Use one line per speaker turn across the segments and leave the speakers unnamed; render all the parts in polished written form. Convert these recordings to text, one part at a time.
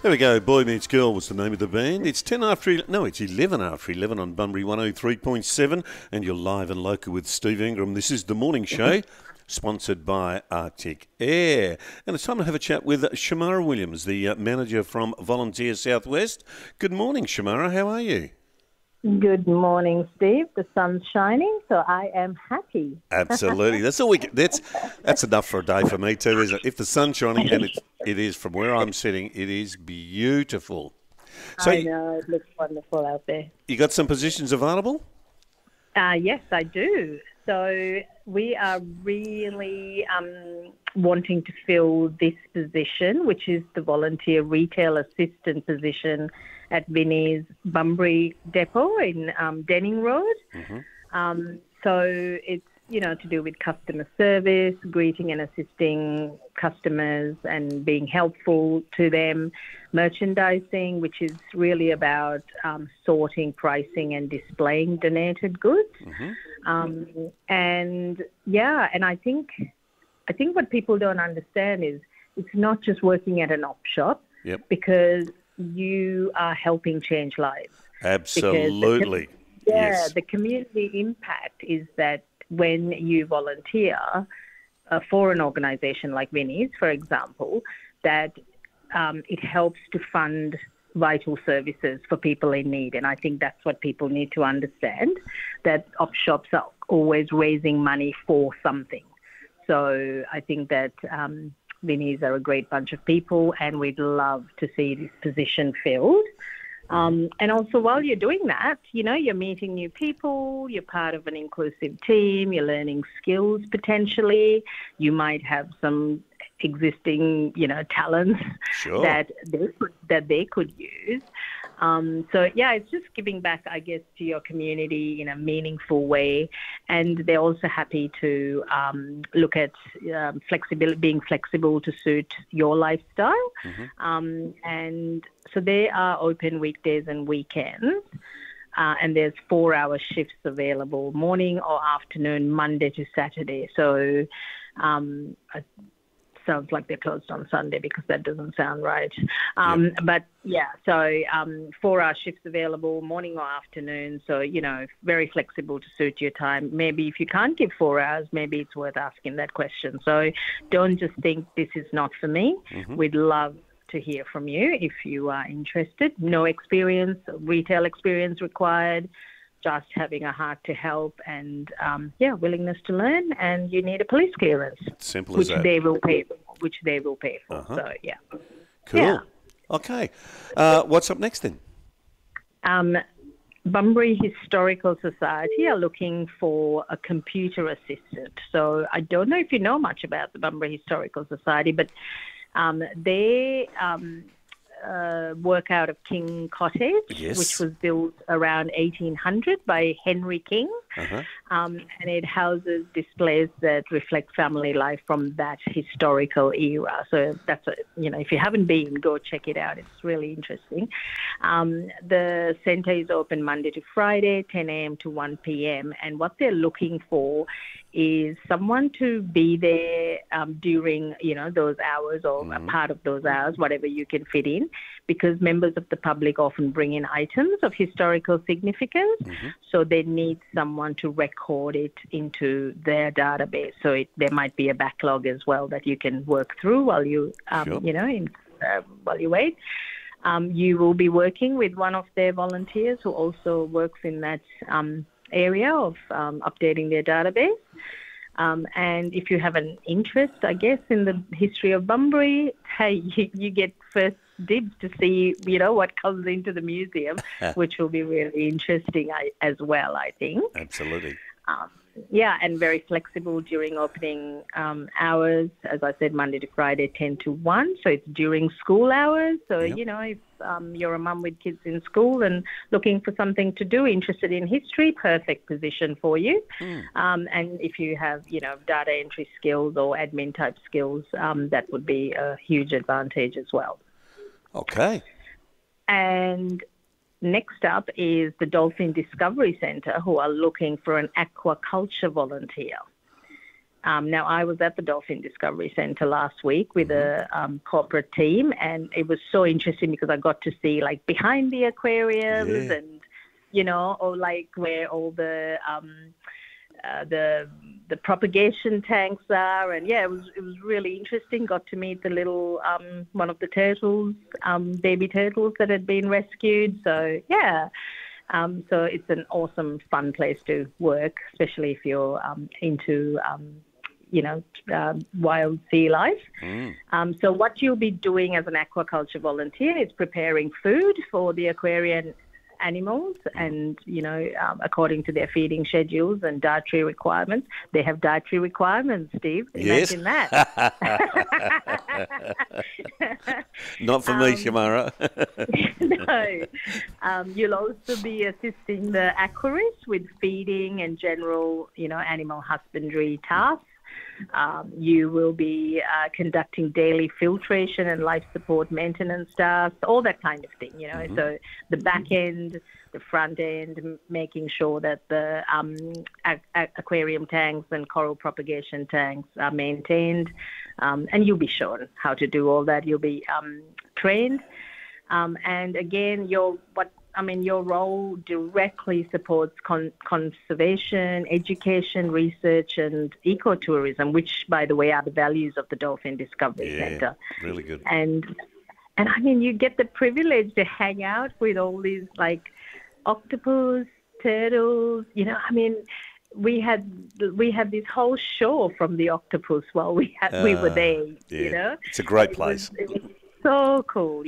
There we go. Boy Meets Girl was the name of the band. It's 10 after 11. No, it's 11 after 11 on Bunbury 103.7. And you're live and local with Steve Ingram. This is The Morning Show, sponsored by Arctic Air. And it's time to have a chat with Shamara Williams, the manager from Volunteer Southwest. Good morning, Shamara. How are you?
Good morning, Steve. The sun's shining, so I am happy.
Absolutely. That's all we get. That's enough for a day for me too, isn't it? If the sun's shining, and it is from where I'm sitting, it is beautiful. So
I know, it looks wonderful out there.
You got some positions available?
Yes, I do. So we are really wanting to fill this position, which is the volunteer retail assistant position at Vinnie's Bunbury Depot in Denning Road. Mm-hmm. So it's, to do with customer service, greeting and assisting customers and being helpful to them, merchandising, which is really about sorting, pricing and displaying donated goods. Mm-hmm. And I think what people don't understand is it's not just working at an op shop.
Yep.
Because you are helping change lives.
Absolutely. Yes.
The community impact is that when you volunteer for an organisation like Vinnie's, for example, that it helps to fund vital services for people in need. And I think that's what people need to understand, that op shops are always raising money for something. So I think that Vinnie's are a great bunch of people, and we'd love to see this position filled. And also, while you're doing that, you're meeting new people, you're part of an inclusive team, you're learning skills potentially. You might have some existing, talents
sure.
that they could use. It's just giving back, I guess, to your community in a meaningful way. And they're also happy to look at being flexible to suit your lifestyle. Mm-hmm. And so they are open weekdays and weekends. And there's 4-hour shifts available, morning or afternoon, Monday to Saturday. So sounds like they're closed on Sunday because that doesn't sound right. But 4-hour shifts available, morning or afternoon. So, very flexible to suit your time. Maybe if you can't give 4 hours, maybe it's worth asking that question. So don't just think this is not for me. Mm-hmm. We'd love to hear from you if you are interested. No experience, retail experience required. Just having a heart to help and, willingness to learn, and you need a police clearance.
Simple as that.
Which they will pay for.
Uh-huh.
So, yeah.
Cool.
Yeah.
Okay. What's up next then?
Bunbury Historical Society are looking for a computer assistant. So I don't know if you know much about the Bunbury Historical Society, but they work out of King Cottage,
yes.
which was built around 1800 by Henry King.
Uh-huh.
And it houses displays that reflect family life from that historical era. So that's, if you haven't been, go check it out. It's really interesting. The centre is open Monday to Friday, 10 a.m. to 1 p.m. And what they're looking for is someone to be there during, those hours or a part of those hours, whatever you can fit in, because members of the public often bring in items of historical significance. Mm-hmm. So they need someone to record it into their database. So there might be a backlog as well that you can work through while you,
sure.
While you wait. You will be working with one of their volunteers who also works in that area of updating their database. And if you have an interest, I guess, in the history of Bunbury, hey, you get first dibs to see, what comes into the museum, which will be really interesting as well, I think.
Absolutely.
And very flexible during opening hours. As I said, Monday to Friday, 10 to 1. So it's during school hours. So, if you're a mum with kids in school and looking for something to do, interested in history, perfect position for you. And if you have, data entry skills or admin type skills, that would be a huge advantage as well.
Okay.
And next up is the Dolphin Discovery Centre, who are looking for an aquaculture volunteer. Now, I was at the Dolphin Discovery Centre last week with a corporate team, and it was so interesting because I got to see like behind the aquariums and, or like where all the propagation tanks are, and it was really interesting. Got to meet the little one of the turtles, baby turtles that had been rescued. So so it's an awesome, fun place to work, especially if you're into wild sea life. So what you'll be doing as an aquaculture volunteer is preparing food for the aquarium animals, and according to their feeding schedules and dietary requirements. They have dietary requirements, Steve. Imagine that.
Not for me, Shamara.
No. You'll also be assisting the aquarists with feeding and general, animal husbandry tasks. You will be conducting daily filtration and life support maintenance tasks, all that kind of thing, So the back end, the front end, making sure that the aquarium tanks and coral propagation tanks are maintained. And you'll be shown how to do all that. You'll be trained. And again, your role directly supports conservation, education, research, and ecotourism, which, by the way, are the values of the Dolphin Discovery Centre.
Really good.
And you get the privilege to hang out with all these like octopus, turtles. We had this whole show from the octopus while we were there.
It's a great place.
It was so cool,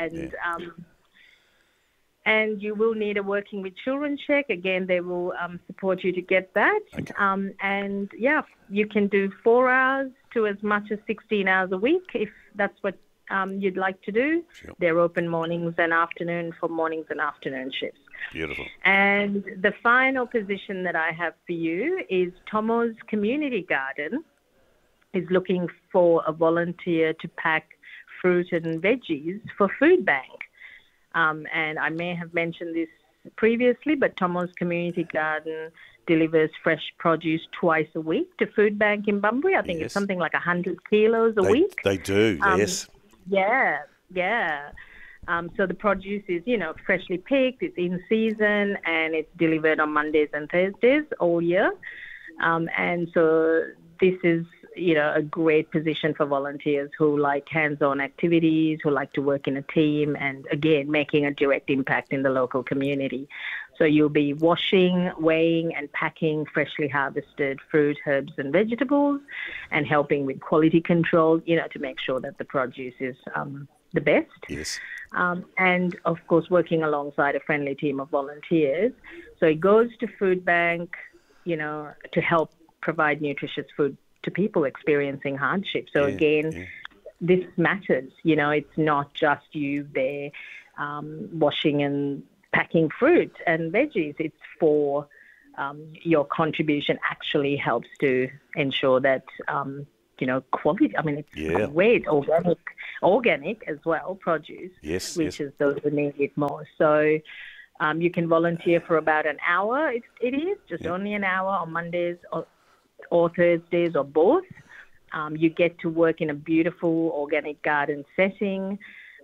And you will need a Working with Children check. Again, they will support you to get that. Okay. You can do 4 hours to as much as 16 hours a week if that's what you'd like to do.
Sure.
They're open mornings and afternoon for mornings and afternoon shifts.
Beautiful.
And the final position that I have for you is Tomo's Community Garden is looking for a volunteer to pack fruit and veggies for Food Bank. And I may have mentioned this previously, but Tomo's Community Garden delivers fresh produce twice a week to Food Bank in Bunbury. I think it's something like 100 kilos a week.
They do, yes.
Yeah. So the produce is, freshly picked, it's in season, and it's delivered on Mondays and Thursdays all year. And so this is, a great position for volunteers who like hands-on activities, who like to work in a team, and again, making a direct impact in the local community. So you'll be washing, weighing, and packing freshly harvested fruit, herbs, and vegetables, and helping with quality control, to make sure that the produce is the best.
Yes.
And, of course, working alongside a friendly team of volunteers. So it goes to Food Bank, to help provide nutritious food to people experiencing hardship. So this matters. It's not just you there washing and packing fruit and veggies. It's for your contribution actually helps to ensure that, quality. It's great organic as well, produce, which is those who need it more. So you can volunteer for about an hour. It is just only an hour on Mondays or Thursdays or both. You get to work in a beautiful organic garden setting.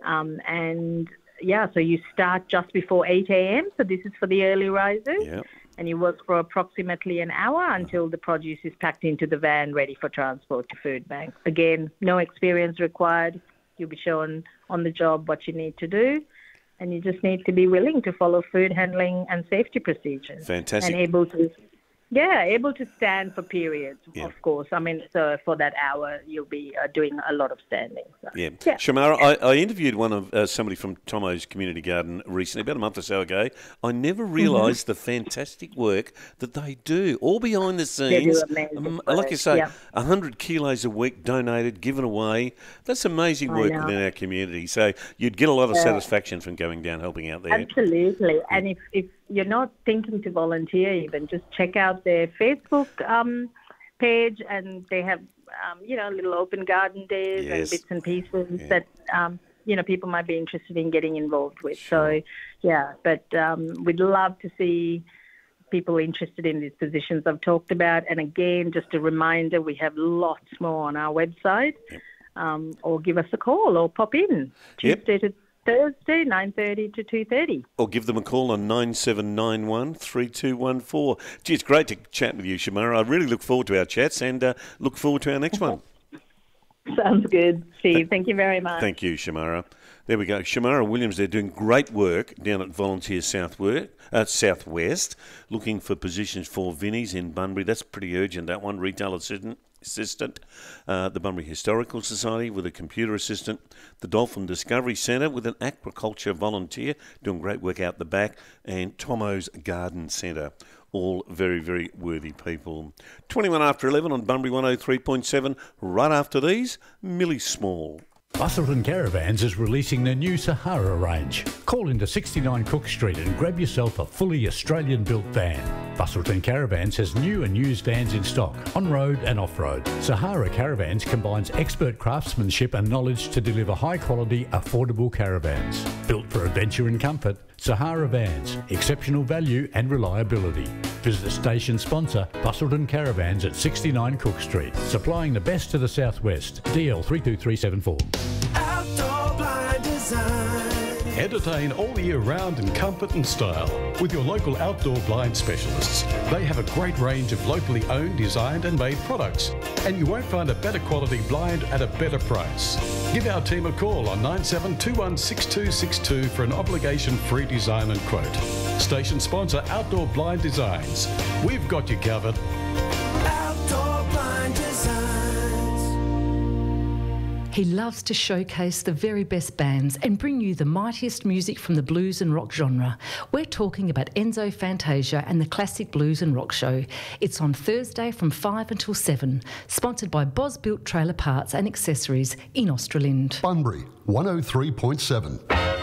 So you start just before 8 a.m. So this is for the early risers.
Yeah.
And you work for approximately an hour until the produce is packed into the van ready for transport to Food Bank. Again, no experience required. You'll be shown on the job what you need to do. And you just need to be willing to follow food handling and safety procedures.
Fantastic.
And able to stand for periods, of course. So for that hour, you'll be doing a lot of standing. So.
Yeah. Shamara, I interviewed somebody from Tomo's Community Garden recently, about a month or so ago. I never realised the fantastic work that they do, all behind the scenes.
They do amazing
like you say, 100 kilos a week donated, given away. That's amazing work within our community. So you'd get a lot of satisfaction from going down helping out there.
Absolutely. And if you're not thinking to volunteer even, just check out their Facebook page, and they have, little open garden days and bits and pieces that, people might be interested in getting involved with. Sure. So, but we'd love to see people interested in these positions I've talked about. And again, just a reminder, we have lots more on our website. Or give us a call or pop in Tuesday to Thursday, 9:30 to 2:30.
Or give them a call on 9791 3214. Gee, it's great to chat with you, Shamara. I really look forward to our chats and look forward to our next one.
Sounds good, Steve. Thank you very much.
Thank you, Shamara. There we go. Shamara Williams, they're doing great work down at Volunteer Southwest, looking for positions for Vinnies in Bunbury. That's pretty urgent, that one. Retail assistant, the Bunbury Historical Society with a computer assistant, the Dolphin Discovery Centre with an aquaculture volunteer doing great work out the back, and Tomo's Garden Centre. All very, very worthy people. 21 after 11 on Bunbury 103.7. Right after these, Millie Small.
Busselton Caravans is releasing their new Sahara range. Call into 69 Cook Street and grab yourself a fully Australian-built van. Busselton Caravans has new and used vans in stock, on-road and off-road. Sahara Caravans combines expert craftsmanship and knowledge to deliver high-quality, affordable caravans. Built for adventure and comfort, Sahara Vans, exceptional value and reliability. Visit station sponsor Busselton Caravans at 69 Cook Street, supplying the best to the southwest. DL 32374.
Outdoor Blind Design.
Entertain all year round in comfort and style with your local outdoor blind specialists. They have a great range of locally owned, designed and made products, and you won't find a better quality blind at a better price. Give our team a call on 97216262 for an obligation-free design and quote. Station sponsor Outdoor Blind Designs. We've got you covered.
Outdoor Blind Designs.
He loves to showcase the very best bands and bring you the mightiest music from the blues and rock genre. We're talking about Enzo Fantasia and the Classic Blues and Rock Show. It's on Thursday from 5 until 7, sponsored by Boz Built Trailer Parts and Accessories in Australind.
Bunbury 103.7.